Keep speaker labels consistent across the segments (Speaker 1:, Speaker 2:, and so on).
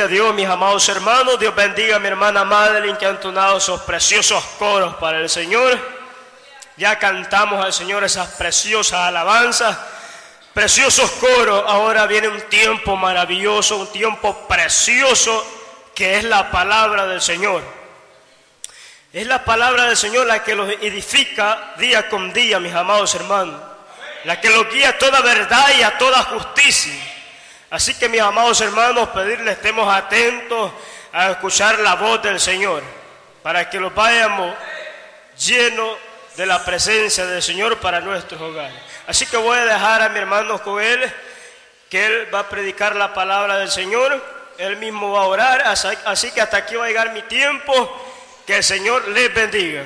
Speaker 1: Gloria a Dios, mis amados hermanos. Dios bendiga a mi hermana Madeline, que ha entonado esos preciosos coros para el Señor. Ya cantamos al Señor esas preciosas alabanzas, preciosos coros. Ahora viene un tiempo maravilloso, un tiempo precioso, que es la palabra del Señor. Es la palabra del Señor la que los edifica día con día, mis amados hermanos, la que los guía a toda verdad y a toda justicia. Así que, mis amados hermanos, pedirles estemos atentos a escuchar la voz del Señor, para que los vayamos llenos de la presencia del Señor para nuestros hogares. Así que voy a dejar a mi hermano Joel, que él va a predicar la palabra del Señor, él mismo va a orar, así que hasta aquí va a llegar mi tiempo. Que el Señor les bendiga.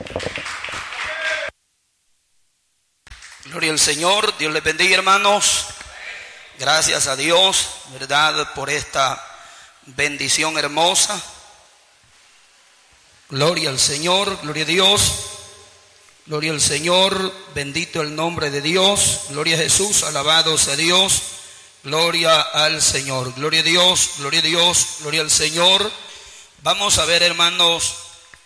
Speaker 2: Gloria al Señor, Dios les bendiga, hermanos. Gracias a Dios, ¿verdad?, por esta bendición hermosa. Gloria al Señor, gloria a Dios. Gloria al Señor, bendito el nombre de Dios. Gloria a Jesús, alabado sea Dios. Gloria al Señor, gloria a Dios, gloria a Dios, gloria al Señor. Vamos a ver, hermanos,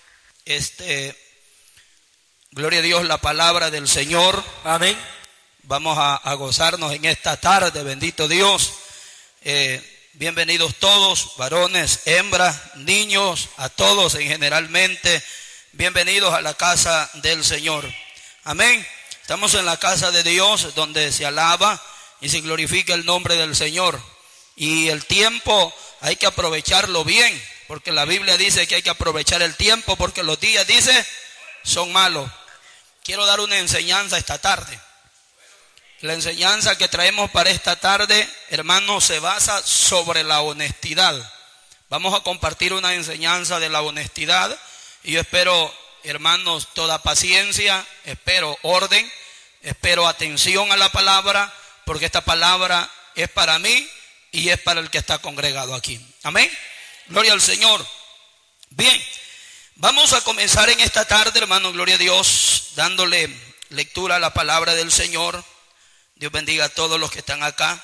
Speaker 2: gloria a Dios, la palabra del Señor. Amén. Vamos a gozarnos en esta tarde, bendito Dios. Bienvenidos todos, varones, hembras, niños, a todos en generalmente. Bienvenidos a la casa del Señor. Amén. Estamos en la casa de Dios, donde se alaba y se glorifica el nombre del Señor. Y el tiempo hay que aprovecharlo bien, porque la Biblia dice que hay que aprovechar el tiempo, porque los días, dice, son malos. Quiero dar una enseñanza esta tarde. La enseñanza que traemos para esta tarde, hermanos, se basa sobre la honestidad. Vamos a compartir una enseñanza de la honestidad. Y yo espero, hermanos, toda paciencia, espero orden, espero atención a la palabra, porque esta palabra es para mí y es para el que está congregado aquí. Amén. Gloria al Señor. Bien, vamos a comenzar en esta tarde, hermano, gloria a Dios, dándole lectura a la palabra del Señor. Dios bendiga a todos los que están acá.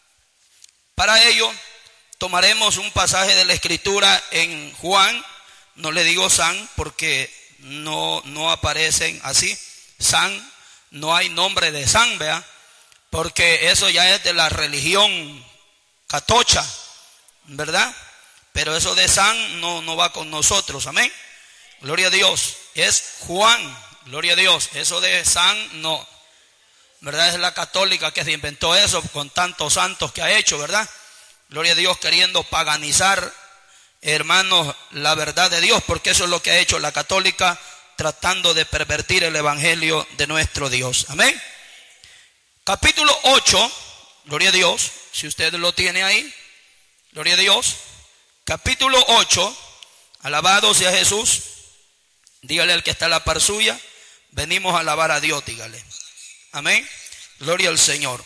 Speaker 2: Para ello, tomaremos un pasaje de la Escritura en Juan. No le digo San porque no aparecen así. San, no hay nombre de San, ¿vea? Porque eso ya es de la religión catocha, ¿verdad? Pero eso de San no va con nosotros, amén. Gloria a Dios, es Juan, gloria a Dios. Eso de San no, ¿verdad? Es la católica que se inventó eso con tantos santos que ha hecho, ¿verdad? Gloria a Dios, queriendo paganizar, hermanos, la verdad de Dios, porque eso es lo que ha hecho la católica, tratando de pervertir el evangelio de nuestro Dios, amén. Capítulo 8, gloria a Dios, si usted lo tiene ahí, gloria a Dios. Capítulo 8, alabado sea Jesús. Dígale al que está a la par suya, venimos a alabar a Dios, dígale. Amén. Gloria al Señor.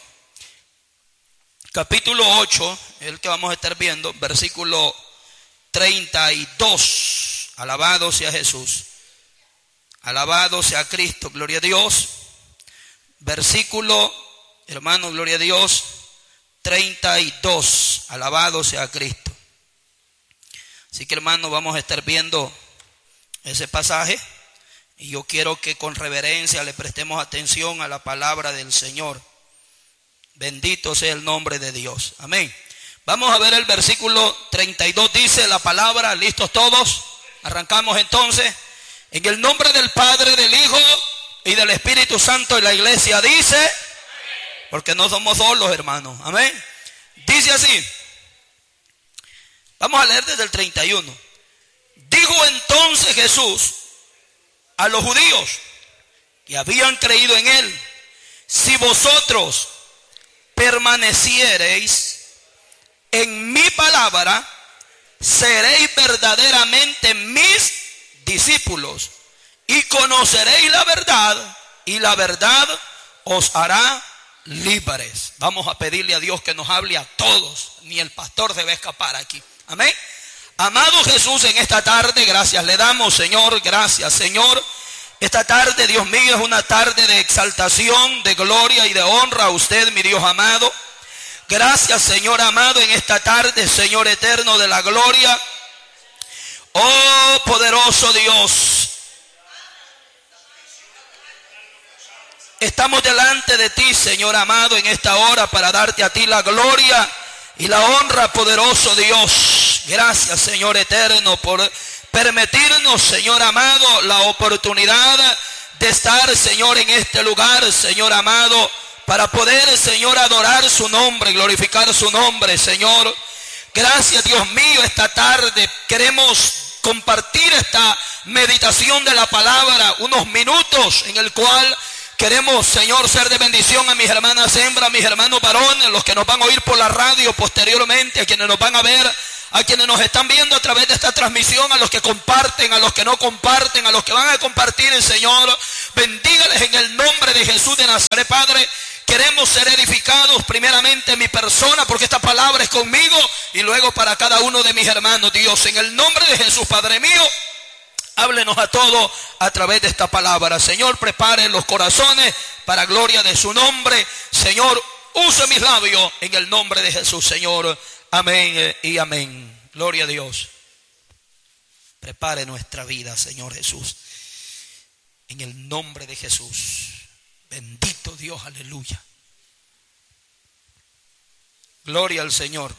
Speaker 2: Capítulo 8, el que vamos a estar viendo, versículo 32. Alabado sea Jesús. Alabado sea Cristo, gloria a Dios. Versículo, hermano, gloria a Dios, 32. Alabado sea Cristo. Así que, hermano, vamos a estar viendo ese pasaje. Y yo quiero que con reverencia le prestemos atención a la palabra del Señor. Bendito sea el nombre de Dios. Amén. Vamos a ver el versículo 32. Dice la palabra, ¿listos todos? Arrancamos entonces. En el nombre del Padre, del Hijo y del Espíritu Santo, y la iglesia dice, porque no somos solos, hermanos. Amén. Dice así. Vamos a leer desde el 31. Dijo entonces Jesús a los judíos que habían creído en él: si vosotros permaneciereis en mi palabra, seréis verdaderamente mis discípulos y conoceréis la verdad, y la verdad os hará libres. Vamos a pedirle a Dios que nos hable a todos, ni el pastor se va a escapar aquí. Amén. Amado Jesús, en esta tarde gracias le damos, Señor. Gracias, Señor. Esta tarde, Dios mío, es una tarde de exaltación, de gloria y de honra a usted, mi Dios amado. Gracias, Señor amado, en esta tarde, Señor eterno de la gloria. Oh, poderoso Dios. Estamos delante de ti, Señor amado, en esta hora para darte a ti la gloria y la honra, poderoso Dios. Gracias, Señor eterno, por permitirnos, Señor amado, la oportunidad de estar, Señor, en este lugar, Señor amado, para poder, Señor, adorar su nombre, glorificar su nombre, Señor. Gracias, Dios mío, esta tarde queremos compartir esta meditación de la palabra, unos minutos en el cual queremos, Señor, ser de bendición a mis hermanas hembras, a mis hermanos varones, los que nos van a oír por la radio posteriormente, a quienes nos van a ver, a quienes nos están viendo a través de esta transmisión, a los que comparten, a los que no comparten, a los que van a compartir, Señor. Bendígales en el nombre de Jesús de Nazaret, Padre. Queremos ser edificados primeramente en mi persona, porque esta palabra es conmigo, y luego para cada uno de mis hermanos. Dios, en el nombre de Jesús, Padre mío, háblenos a todos a través de esta palabra. Señor, prepare los corazones para gloria de su nombre. Señor, use mis labios en el nombre de Jesús, Señor. Amén y amén. Gloria a Dios. Prepare nuestra vida, Señor Jesús, en el nombre de Jesús. Bendito Dios, aleluya. Gloria al Señor.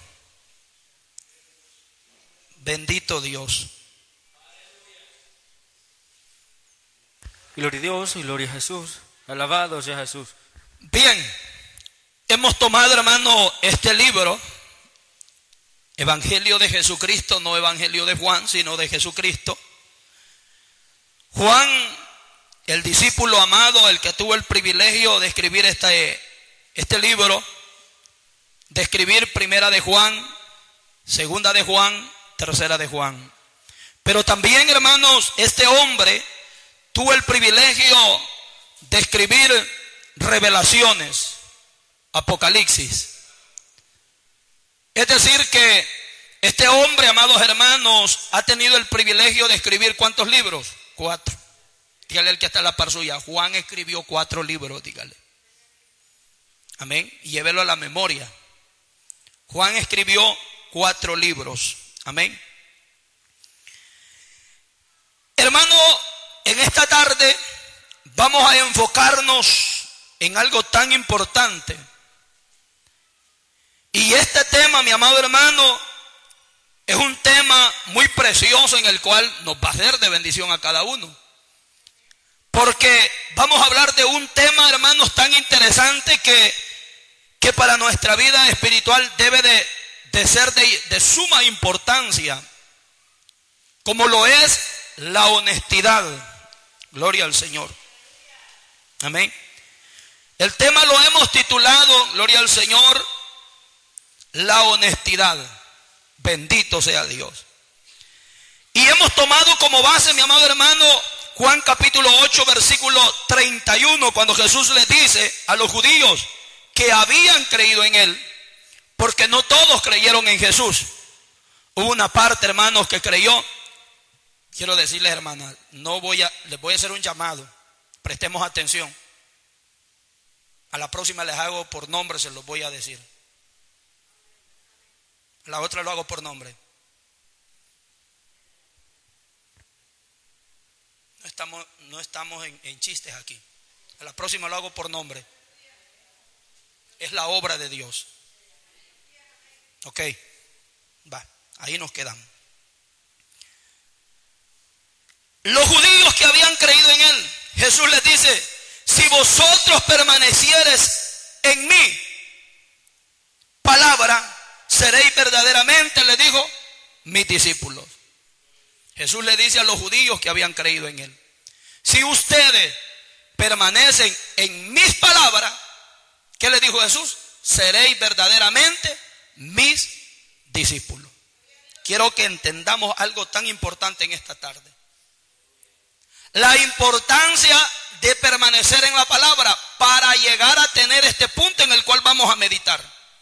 Speaker 2: Bendito Dios.
Speaker 3: Gloria a Dios y gloria a Jesús. Alabado sea Jesús.
Speaker 2: Bien, hemos tomado, hermano, este libro, Evangelio de Jesucristo, no Evangelio de Juan, sino de Jesucristo. Juan, el discípulo amado, el que tuvo el privilegio de escribir este libro, de escribir primera de Juan, segunda de Juan, tercera de Juan. Pero también, hermanos, este hombre tuvo el privilegio de escribir Revelaciones, Apocalipsis. Es decir que este hombre, amados hermanos, ha tenido el privilegio de escribir ¿cuántos libros? 4. Dígale al que está a la par suya, Juan escribió 4 libros, dígale. Amén. Y llévelo a la memoria. Juan escribió 4 libros. Amén. Hermano, en esta tarde vamos a enfocarnos en algo tan importante. Y este tema, mi amado hermano, es un tema muy precioso en el cual nos va a ser de bendición a cada uno. Porque vamos a hablar de un tema, hermanos, tan interesante que para nuestra vida espiritual debe de ser de suma importancia, como lo es la honestidad. Gloria al Señor. Amén. El tema lo hemos titulado, gloria al Señor, la honestidad. Bendito sea Dios. Y hemos tomado como base, mi amado hermano, Juan capítulo 8, versículo 31, cuando Jesús les dice a los judíos que habían creído en Él, porque no todos creyeron en Jesús. Hubo una parte, hermanos, que creyó. Quiero decirles, hermanas, les voy a hacer un llamado. Prestemos atención. A la próxima les hago por nombre, se los voy a decir. A la otra lo hago por nombre. No estamos en chistes aquí. A la próxima lo hago por nombre. Es la obra de Dios. Ok, va, ahí nos quedamos. Los judíos que habían creído en Él, Jesús les dice: si vosotros permaneciereis en mi palabra, seréis verdaderamente, le dijo, mis discípulos. Jesús le dice a los judíos que habían creído en Él: si ustedes permanecen en mis palabras, ¿qué le dijo Jesús? Seréis verdaderamente mis discípulos. Quiero que entendamos algo tan importante en esta tarde. La importancia de permanecer en la palabra para llegar a tener este punto en el cual vamos a meditar.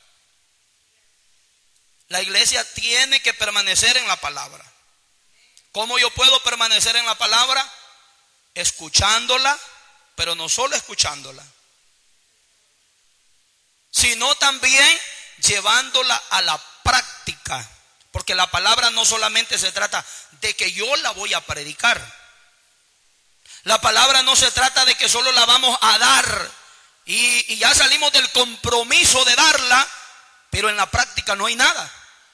Speaker 2: La iglesia tiene que permanecer en la palabra. ¿Cómo yo puedo permanecer en la palabra? Escuchándola, pero no solo escuchándola, sino también llevándola a la práctica. Porque la palabra no solamente se trata de que yo la voy a predicar. La palabra no se trata de que solo la vamos a dar y ya salimos del compromiso de darla, pero en la práctica no hay nada.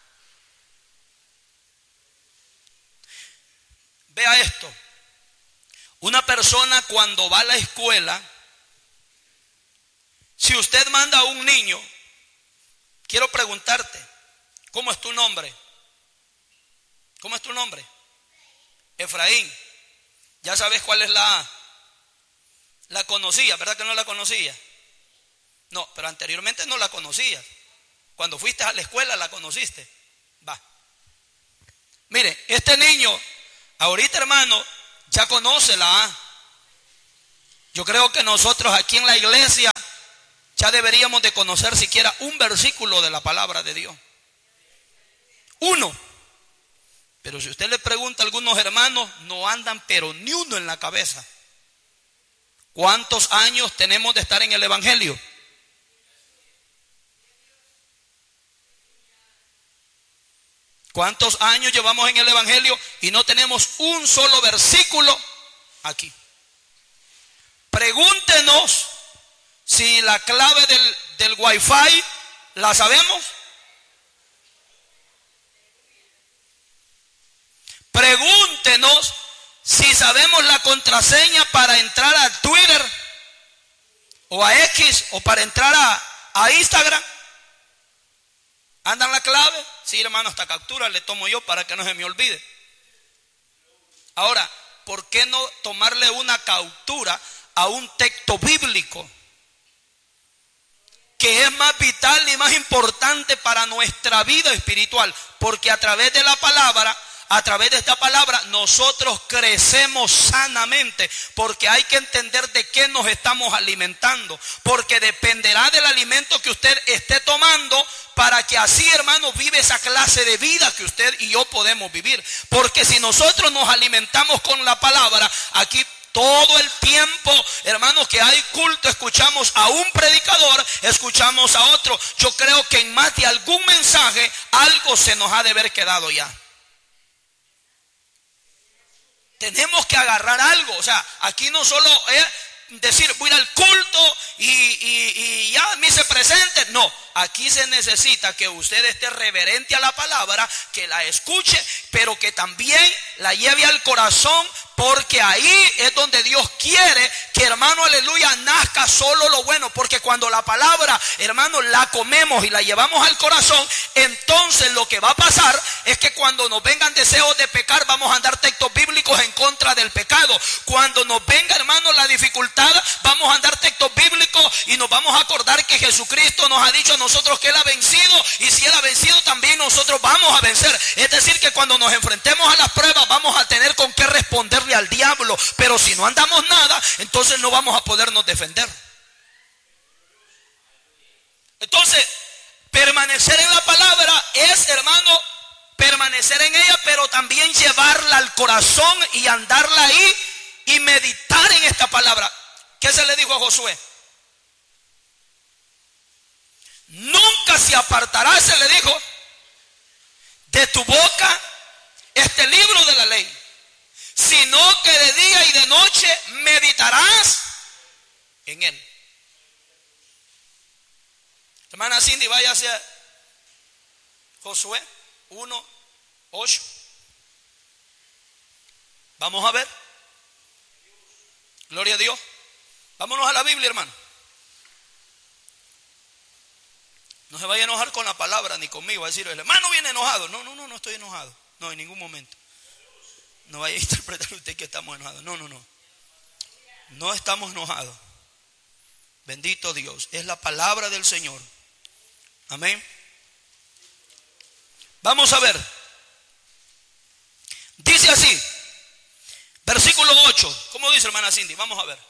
Speaker 2: Vea esto. Una persona cuando va a la escuela, si usted manda a un niño, quiero preguntarte, ¿cómo es tu nombre? ¿Cómo es tu nombre? Efraín. Ya sabes cuál es la A. La conocía, ¿verdad que no la conocía? No, pero anteriormente no la conocías. Cuando fuiste a la escuela la conociste. Va. Mire, este niño, ahorita hermano, ya conoce la A. Yo creo que nosotros aquí en la iglesia ya deberíamos de conocer siquiera un versículo de la palabra de Dios. Uno. Pero si usted le pregunta a algunos hermanos, no andan pero ni uno en la cabeza. ¿Cuántos años tenemos de estar en el evangelio? ¿Cuántos años llevamos en el evangelio y no tenemos un solo versículo aquí? Pregúntenos si la clave del Wi-Fi la sabemos. Pregúntenos si sabemos la contraseña para entrar a Twitter o a X o para entrar a Instagram. ¿Andan la clave? Sí, hermano, hasta captura le tomo yo para que no se me olvide. Ahora, ¿por qué no tomarle una captura a un texto bíblico que es más vital y más importante para nuestra vida espiritual? Porque a través de la palabra, a través de esta palabra, nosotros crecemos sanamente, porque hay que entender de qué nos estamos alimentando, porque dependerá del alimento que usted esté tomando, para que así, hermano, vive esa clase de vida que usted y yo podemos vivir. Porque si nosotros nos alimentamos con la palabra, aquí todo el tiempo, hermanos, que hay culto, escuchamos a un predicador, escuchamos a otro. Yo creo que en más de algún mensaje, algo se nos ha de haber quedado ya. Tenemos que agarrar algo. O sea, aquí no solo es decir voy a ir al culto y ya me se presente. No, aquí se necesita que usted esté reverente a la palabra, que la escuche, pero que también la lleve al corazón, porque ahí es donde Dios quiere que, hermano, aleluya, nazca solo lo bueno. Porque cuando la palabra, hermano, la comemos y la llevamos al corazón, entonces lo que va a pasar es que cuando nos vengan deseos de pecar, vamos a andar textos bíblicos en contra del pecado. Cuando nos venga, hermano, la dificultad, vamos a andar textos bíblicos y nos vamos a acordar que Jesucristo nos ha dicho a nosotros que Él ha vencido, y si Él ha vencido, también nosotros vamos a vencer. Es decir, que cuando nos enfrentemos a las pruebas, vamos a tener con qué responderle al diablo. Pero si no andamos nada, entonces no vamos a podernos defender. Entonces, permanecer en la palabra es, hermano, permanecer en ella, pero también llevarla al corazón y andarla ahí y meditar en esta palabra. ¿Qué se le dijo a Josué? Nunca se apartará, se le dijo, de tu boca este libro de la ley, sino que de día y de noche meditarás en él. Hermana Cindy, vaya hacia Josué 1:8. Vamos a ver. Gloria a Dios. Vámonos a la Biblia, hermano. No se vaya a enojar con la palabra ni conmigo. Va a decir, el hermano viene enojado. No estoy enojado. No, en ningún momento. No vaya a interpretar usted que estamos enojados. No. No estamos enojados. Bendito Dios. Es la palabra del Señor. Amén. Vamos a ver. Dice así. Versículo 8. ¿Cómo dice, hermana Cindy? Vamos a ver.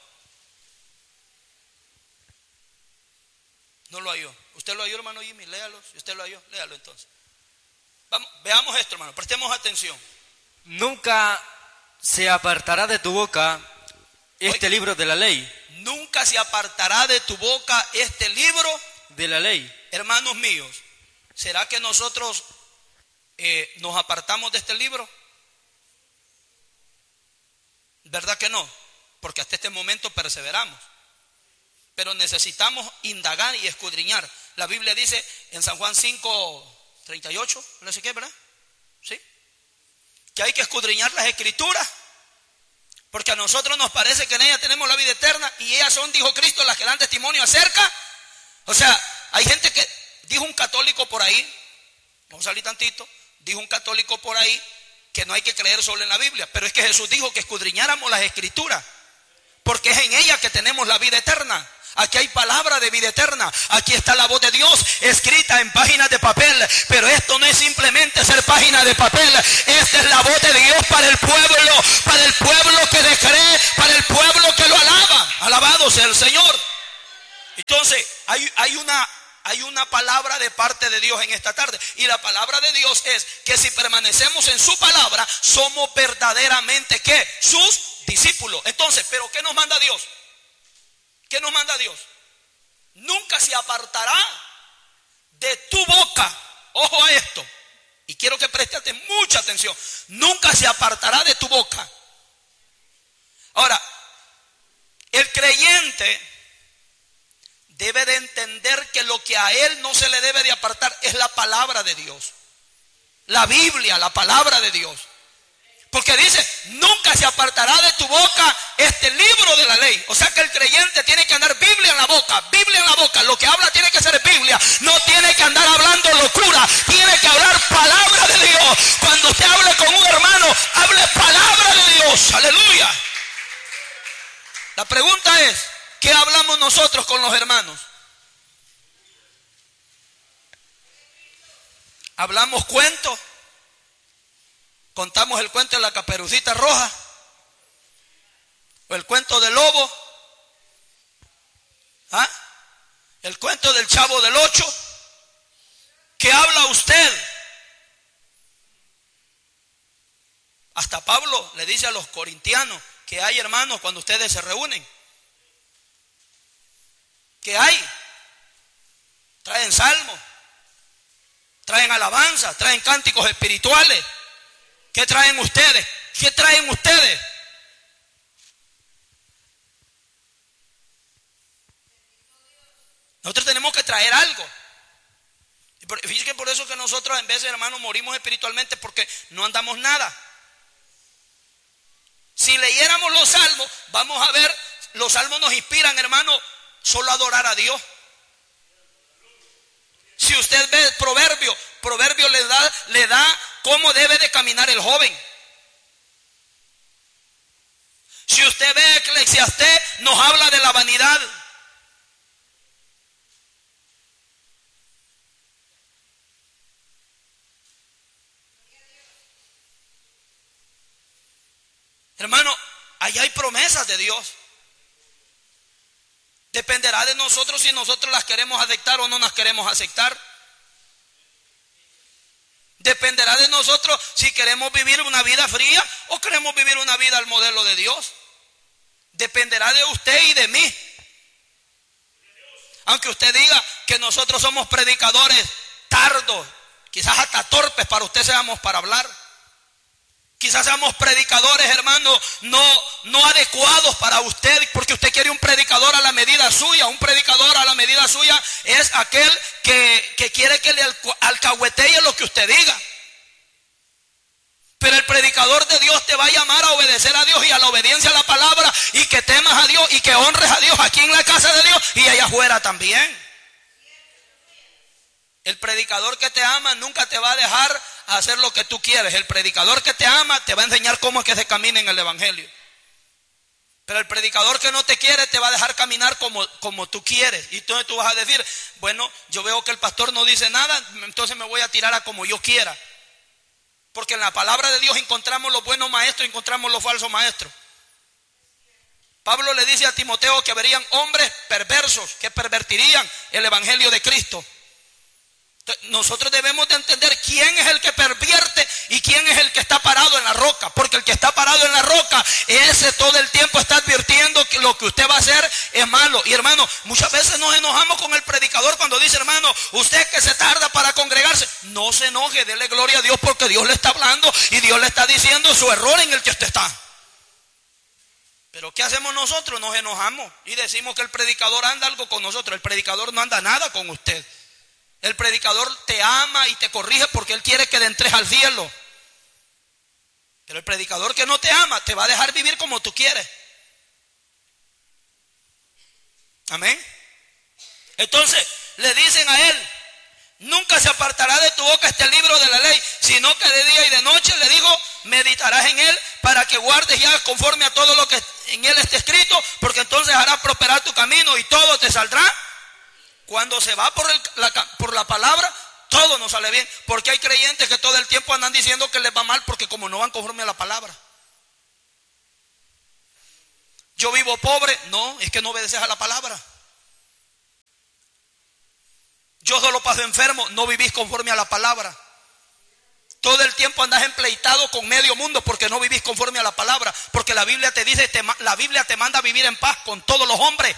Speaker 2: No lo halló. ¿Usted lo halló, hermano Jimmy? Léalo. Si usted lo halló, léalo entonces. Vamos, veamos esto, hermano. Prestemos atención.
Speaker 3: Nunca se apartará de tu boca este libro de la ley.
Speaker 2: Nunca se apartará de tu boca este libro
Speaker 3: de la ley.
Speaker 2: Hermanos míos, ¿será que nosotros nos apartamos de este libro? ¿Verdad que no? Porque hasta este momento perseveramos. Pero necesitamos indagar y escudriñar. La Biblia dice en San Juan 5:38, no sé qué, ¿verdad? ¿Sí? Que hay que escudriñar las escrituras, porque a nosotros nos parece que en ellas tenemos la vida eterna, y ellas son, dijo Cristo, las que dan testimonio acerca. O sea, hay gente que, dijo un católico por ahí, vamos a salir tantito, dijo un católico por ahí que no hay que creer solo en la Biblia, pero es que Jesús dijo que escudriñáramos las escrituras, porque es en ellas que tenemos la vida eterna. Aquí hay palabra de vida eterna. Aquí está la voz de Dios escrita en páginas de papel. Pero esto no es simplemente ser página de papel. Esta es la voz de Dios para el pueblo que le cree, para el pueblo que lo alaba. Alabado sea el Señor. Entonces, hay una palabra de parte de Dios en esta tarde. Y la palabra de Dios es que si permanecemos en su palabra, somos verdaderamente, ¿qué? Sus discípulos. Entonces, ¿pero qué nos manda Dios? ¿Qué nos manda Dios? Nunca se apartará de tu boca. Ojo a esto. Y quiero que prestes mucha atención. Nunca se apartará de tu boca. Ahora, el creyente debe de entender que lo que a él no se le debe de apartar es la palabra de Dios. La Biblia, la palabra de Dios. Porque dice, nunca se apartará de tu boca este libro de la ley. O sea que el creyente tiene que andar Biblia en la boca, Biblia en la boca. Lo que habla tiene que ser Biblia. No tiene que andar hablando locura. Tiene que hablar palabra de Dios. Cuando usted hable con un hermano, hable palabra de Dios. Aleluya. La pregunta es, ¿qué hablamos nosotros con los hermanos? ¿Hablamos cuentos? ¿Contamos el cuento de la Caperucita Roja? ¿O el cuento del lobo? ¿Ah? ¿El cuento del Chavo del Ocho? ¿Qué habla usted? Hasta Pablo le dice a los corintianos que hay, hermanos, cuando ustedes se reúnen. ¿Qué hay? Traen salmos, traen alabanza, traen cánticos espirituales. ¿Qué traen ustedes? ¿Qué traen ustedes? Nosotros tenemos que traer algo. Fíjense que por eso que nosotros en veces, hermanos, morimos espiritualmente, porque no andamos nada. Si leyéramos los salmos, vamos a ver, los salmos nos inspiran, hermano, solo a adorar a Dios. Si usted ve Proverbio le da cómo debe de caminar el joven. Si usted ve Eclesiastés, nos habla de la vanidad. Hermano, allá hay promesas de Dios. Dependerá de nosotros si nosotros las queremos aceptar o no las queremos aceptar. Dependerá de nosotros si queremos vivir una vida fría o queremos vivir una vida al modelo de Dios. Dependerá de usted y de mí. Aunque usted diga que nosotros somos predicadores tardos, quizás hasta torpes para usted seamos para hablar. Quizás seamos predicadores, hermano, no adecuados para usted, porque usted quiere un predicador a la medida suya. Un predicador a la medida suya es aquel que quiere que le alcahuetee lo que usted diga. Pero el predicador de Dios te va a llamar a obedecer a Dios y a la obediencia a la palabra, y que temas a Dios y que honres a Dios aquí en la casa de Dios y allá afuera también. El predicador que te ama nunca te va a dejar hacer lo que tú quieres. El predicador que te ama te va a enseñar cómo es que se camina en el evangelio. Pero el predicador que no te quiere te va a dejar caminar como tú quieres. Y entonces tú vas a decir, bueno, yo veo que el pastor no dice nada, entonces me voy a tirar a como yo quiera. Porque en la palabra de Dios encontramos los buenos maestros y encontramos los falsos maestros. Pablo le dice a Timoteo que verían hombres perversos que pervertirían el evangelio de Cristo. Nosotros debemos de entender quién es el que pervierte y quién es el que está parado en la roca, porque el que está parado en la roca, ese todo el tiempo está advirtiendo que lo que usted va a hacer es malo. Y hermano, muchas veces nos enojamos con el predicador cuando dice, hermano, usted que se tarda para congregarse. No se enoje, dele gloria a Dios, porque Dios le está hablando y Dios le está diciendo su error en el que usted está. Pero ¿qué hacemos nosotros? Nos enojamos y decimos que el predicador anda algo con nosotros. El predicador no anda nada con usted. El predicador te ama y te corrige porque él quiere que entres al cielo. Pero el predicador que no te ama te va a dejar vivir como tú quieres. Amén. Entonces le dicen a él, nunca se apartará de tu boca este libro de la ley, sino que de día y de noche, le digo, meditarás en él para que guardes y hagas conforme a todo lo que en él está escrito, porque entonces harás prosperar tu camino y todo te saldrá. Cuando se va por la palabra, todo nos sale bien. Porque hay creyentes que todo el tiempo andan diciendo que les va mal porque como no van conforme a la palabra. Yo vivo pobre. No, es que no obedeces a la palabra. Yo solo paso enfermo. No vivís conforme a la palabra. Todo el tiempo andas empleitado con medio mundo porque no vivís conforme a la palabra. Porque la Biblia te dice, la Biblia te manda a vivir en paz con todos los hombres.